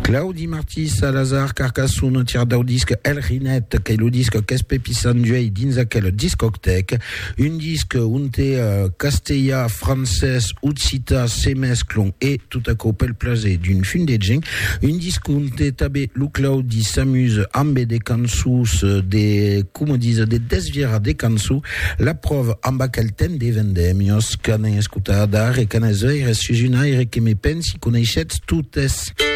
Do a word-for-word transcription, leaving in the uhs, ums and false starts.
Claudi Marti Salazar Carcassonne tire d'audisque El Rinette che lo disco Kespe Pissanduei dinzakel discotec un disque unte uh, Castella Frances Utsita Semesclon et tout à copel placé d'une fin de jing un disque unte tabé Lou Claudi s'amuse ambe de cansus de comme disent de desviera de cansu la preuve amba kelten de vendemios cane escutada e cane zeire sujunaire che me pensi conoscet tutes.